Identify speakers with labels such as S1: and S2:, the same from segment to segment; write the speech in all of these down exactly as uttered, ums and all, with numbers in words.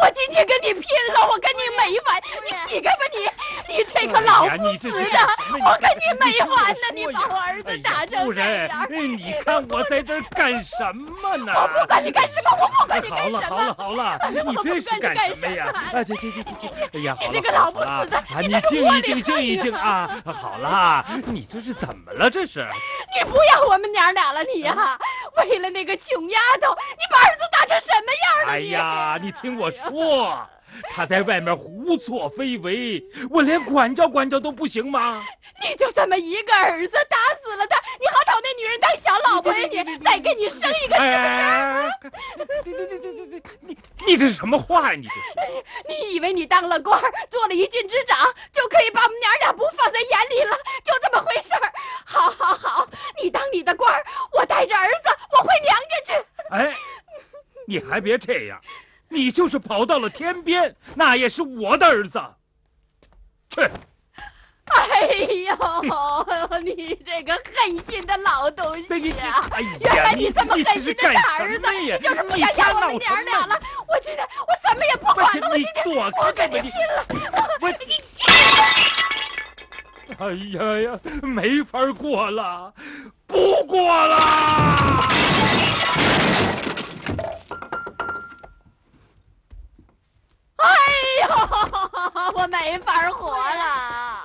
S1: 我今天跟你拼了，我跟你没完！你起开吧你！你这个老不死的，我跟你没完呢！你把我儿子打成这样，
S2: 你看我在这儿干什么呢？
S1: 我不管你干什么，我不管你干什么。
S2: 好了好了好了，你这是干什么呀？啊，行行行行行，哎呀，
S1: 你这个老不死的，
S2: 你静一静静一静啊！好了，你这是怎么了？这是？
S1: 你不要我们娘俩了，你呀！为了那个穷丫头，你把儿子打成什么样了？
S2: 哎呀，你听我说，他在外面胡作非为，我连管教管教都不行吗？
S1: 你就这么一个儿子，打死了他，你好找那女人当小老婆呀？你再给你生一个是不是？
S2: 你你你你你你这是什么话呀？你这是？
S1: 你以为你当了官，做了一郡之长，就可以把我们娘俩不放在眼里了？就这么回事儿？好，好，好，你当你的官，我带着儿子，我回娘家去。
S2: 哎，你还别这样，你就是跑到了天边，那也是我的儿子。去。
S1: 哎呦，你这个狠心的老东西呀！
S2: 哎呀，
S1: 原来你这么狠心的大儿子，
S2: 你
S1: 就是不想要我们娘俩了。我今天我什么也不管了，我今天我跟你拼了！
S2: 我你，哎呀呀，没法过了，不过了！
S1: 哎呦，我没法活了！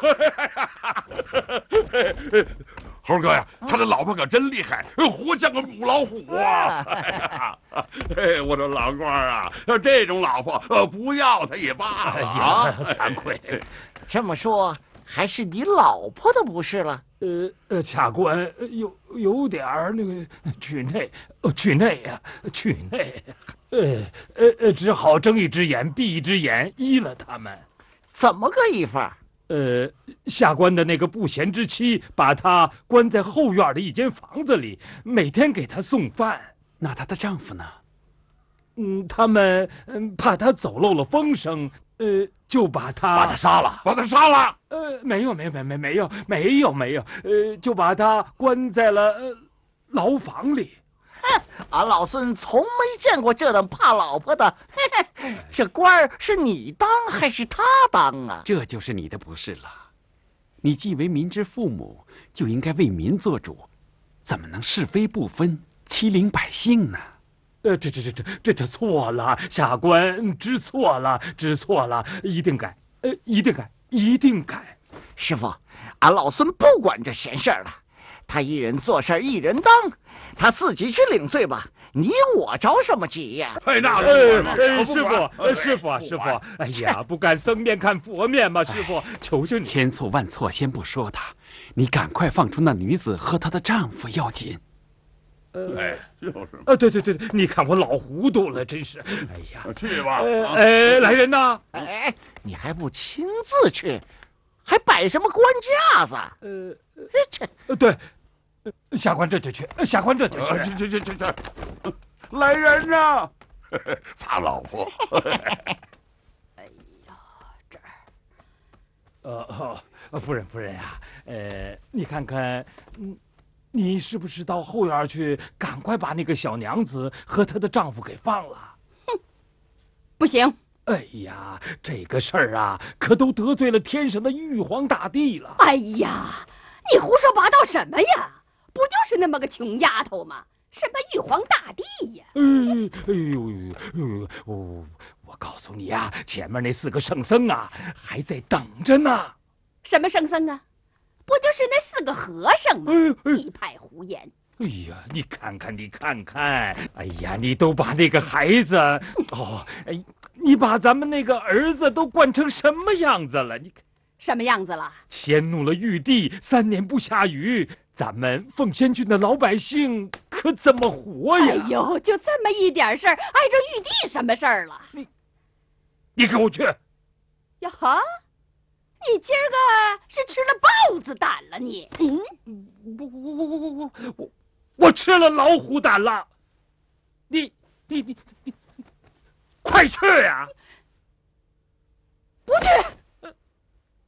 S3: 猴哥呀，他的老婆可真厉害，活像个母老虎啊！哎，我说老官啊，这种老婆不要他也罢了啊！
S2: 惭愧，
S4: 这么说还是你老婆的不是了？
S2: 呃呃，卡官有有点儿那个去内，去内呀，去内，呃呃呃，只好睁一只眼闭一只眼，依了他们。
S4: 怎么个依法？
S2: 呃，下官的那个不贤之妻把她关在后院的一间房子里，每天给她送饭。
S5: 那她的丈夫呢？
S2: 嗯，他们嗯怕她走漏了风声，呃，就把她
S3: 把她杀了，把她杀了。
S2: 呃，没有，没有，没没没有，没有，没有，呃，就把她关在了呃牢房里。
S4: 哼，俺老孙从没见过这等怕老婆的。嘿嘿，这官儿是你当还是他当啊？
S5: 这就是你的不是了。你既为民之父母，就应该为民做主，怎么能是非不分，欺凌百姓呢？
S2: 呃，这这这这这这错了，下官知错了，知错了，一定改，呃，一定改，一定改。
S4: 师傅，俺老孙不管这闲事儿了。他一人做事一人当，他自己去领罪吧，你我着什么急呀？
S3: 哎，那
S2: 哎，师傅，师傅啊，师傅，哎呀，不敢僧面看佛面嘛，师傅，求求你，
S5: 千错万错先不说他，你赶快放出那女子和她的丈夫要紧。
S3: 哎，就是。
S2: 啊，对对对，你看我老糊涂了，真是。哎呀，
S3: 去吧。
S2: 哎，来人呐！
S4: 哎，你还不亲自去，还摆什么官架子？呃，
S2: 这，对。下官这就去，下官这就去，
S3: 去去去去去，来人呐！他老婆。
S1: 哎呀，这儿，
S2: 呃，哦，夫人夫人呀，呃，你看看，嗯，你是不是到后院去，赶快把那个小娘子和她的丈夫给放了？
S1: 哼，不行。
S2: 哎呀，这个事儿啊，可都得罪了天上的玉皇大帝了。
S1: 哎呀，你胡说八道什么呀？不就是那么个穷丫头吗？什么玉皇大帝呀？
S2: 哎哎呦呦呦！我我告诉你呀、啊，前面那四个圣僧啊，还在等着呢。
S1: 什么圣僧啊？不就是那四个和尚吗？
S2: 哎哎、
S1: 一派胡言！
S2: 哎呀，你看看，你看看！哎呀，你都把那个孩子，哦，哎，你把咱们那个儿子都惯成什么样子了？你看
S1: 什么样子了？
S2: 迁怒了玉帝，三年不下雨。咱们凤仙郡的老百姓可怎么活呀？
S1: 哎呦，就这么一点事儿，碍着玉帝什么事儿了？
S2: 你，你给我去！
S1: 呀哈，你今儿个是吃了豹子胆了你？嗯，
S2: 我我我我我我我我吃了老虎胆了！你你你你，快去呀！
S1: 不去。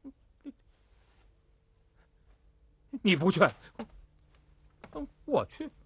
S2: 你不去，我去。